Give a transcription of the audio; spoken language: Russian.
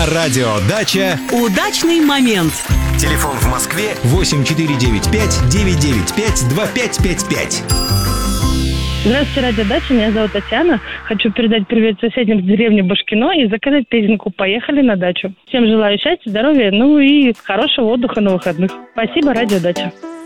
радио «Дача». Удачный момент. Телефон в Москве 8495-995-2555. Здравствуйте, радио «Дача». Меня зовут Татьяна. Хочу передать привет соседям с деревни Башкино и заказать песенку «Поехали на дачу». Всем желаю счастья, здоровья, и хорошего отдыха на выходных. Спасибо, радио «Дача».